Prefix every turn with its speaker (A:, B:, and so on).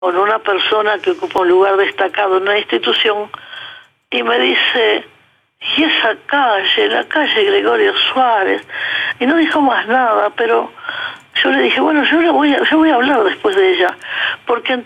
A: con una persona que ocupa un lugar destacado en una institución y me dice, y esa calle, la calle Gregorio Suárez, y no dijo más nada, pero yo le dije, bueno, yo voy a hablar después de ella, porque